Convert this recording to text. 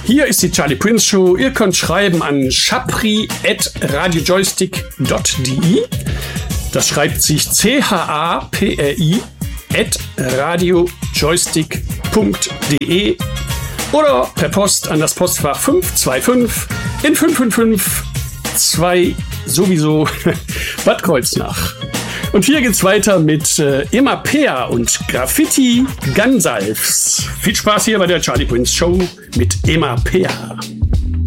Hier ist die Charlie Prince Show. Ihr könnt schreiben an chapri@radiojoystick.de. Das schreibt sich CHAPRI @radiojoystick.de oder per Post an das Postfach 525 in 5552 sowieso Bad Kreuznach. Und hier geht's weiter mit Emma Peer und Graffiti Gansalfs. Viel Spaß hier bei der Charlie Prince Show mit Emma Peer.